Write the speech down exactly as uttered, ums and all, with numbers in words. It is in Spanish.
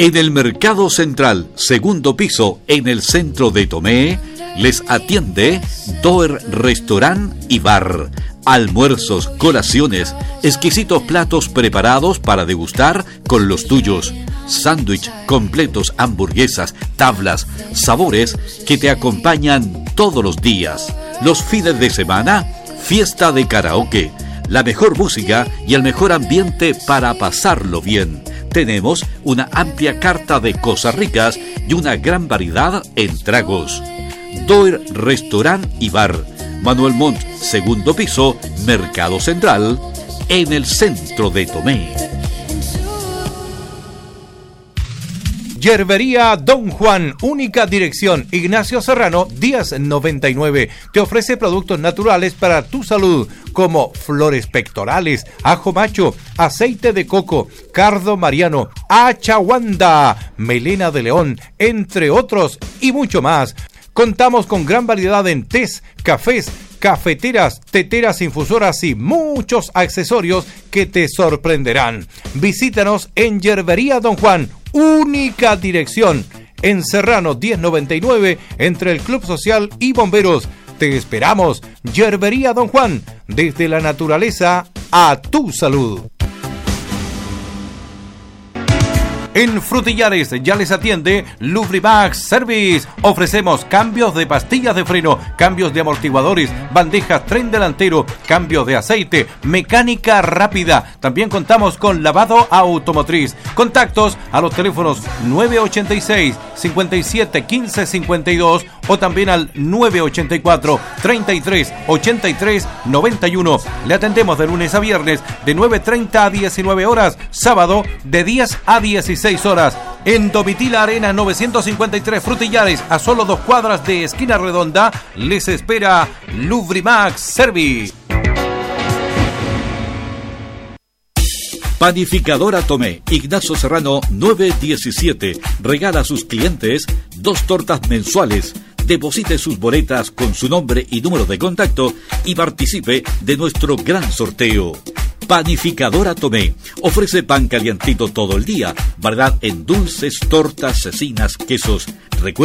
En el Mercado Central, segundo piso, en el centro de Tomé, les atiende Doer Restaurant y Bar. Almuerzos, colaciones, exquisitos platos preparados para degustar con los tuyos. Sándwich completos, hamburguesas, tablas, sabores que te acompañan todos los días. Los fines de semana, fiesta de karaoke, la mejor música y el mejor ambiente para pasarlo bien. Tenemos una amplia carta de cosas ricas y una gran variedad en tragos. Doer Restaurant y Bar. Manuel Montt, segundo piso, Mercado Central, en el centro de Tomé. Yerbería Don Juan, única dirección, Ignacio Serrano, diez noventa y nueve. Te ofrece productos naturales para tu salud, como flores pectorales, ajo macho, aceite de coco, cardo mariano, achaguanda, melena de león, entre otros y mucho más. Contamos con gran variedad en tés, cafés, cafeteras, teteras, infusoras y muchos accesorios que te sorprenderán. Visítanos en Yerbería Don Juan, única dirección, en Serrano diez noventa y nueve, entre el Club Social y Bomberos. Te esperamos. Yerbería Don Juan, desde la naturaleza a tu salud. En Frutillares ya les atiende Lubrimax Service. Ofrecemos cambios de pastillas de freno, cambios de amortiguadores, bandejas, tren delantero, cambios de aceite, mecánica rápida. También contamos con lavado automotriz. Contactos a los teléfonos nueve ochenta y seis, cincuenta y siete, quince cincuenta y dos o también al nueve ochenta y cuatro, treinta y tres, ochenta y tres, noventa y uno. Le atendemos de lunes a viernes de nueve treinta a diecinueve horas, sábado de diez a dieciséis horas. En Domitila Arena novecientos cincuenta y tres Frutillares, a solo dos cuadras de Esquina Redonda, les espera Lubrimax Service. Panificadora Tomé, Ignacio Serrano nueve diecisiete. Regala a sus clientes dos tortas mensuales. Deposite sus boletas con su nombre y número de contacto y participe de nuestro gran sorteo. Panificadora Tomé ofrece pan calientito todo el día, variedad en dulces, tortas, cecinas, quesos.